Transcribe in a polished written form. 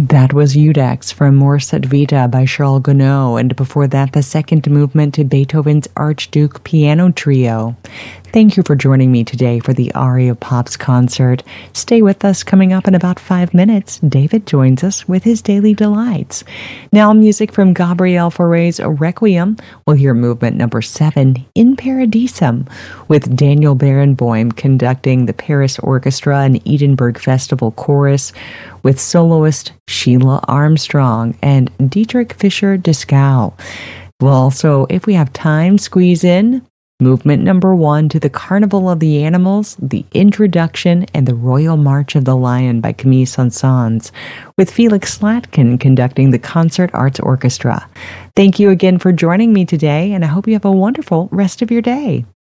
That was Eudex from Mors et Vita by Charles Gounod, and before that, the second movement to Beethoven's Archduke Piano Trio. Thank you for joining me today for the Aria Pops concert. Stay with us. Coming up in about 5 minutes, David joins us with his Daily Delights. Now, music from Gabriel Fauré's Requiem. We'll hear movement number 7, In Paradisum, with Daniel Barenboim conducting the Paris Orchestra and Edinburgh Festival Chorus, with soloist Sheila Armstrong and Dietrich Fischer-Dieskau. We'll also, if we have time, squeeze in movement number 1 to the Carnival of the Animals, the Introduction, and the Royal March of the Lion by Camille Saint-Saëns, with Felix Slatkin conducting the Concert Arts Orchestra. Thank you again for joining me today, and I hope you have a wonderful rest of your day.